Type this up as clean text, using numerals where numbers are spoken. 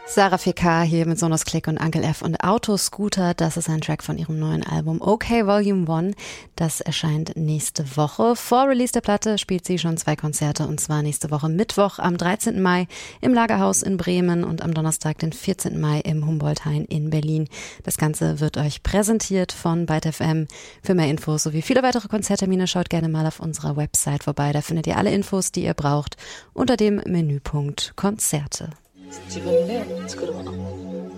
Sarah FK hier mit Sonos Click und Uncle F und Autoscooter. Das ist ein Track von ihrem neuen Album OK Volume 1. Das erscheint nächste Woche. Vor Release der Platte spielt sie schon 2 Konzerte, und zwar nächste Woche Mittwoch am 13. Mai im Lagerhaus in Bremen und am Donnerstag, den 14. Mai im Humboldt-Hain in Berlin. Das Ganze wird euch präsentiert von Byte FM. Für mehr Infos sowie viele weitere Konzerttermine schaut gerne mal auf unserer Website vorbei. Da findet ihr alle Infos, die ihr braucht, unter dem Menüpunkt Konzerte. 自分で作るもの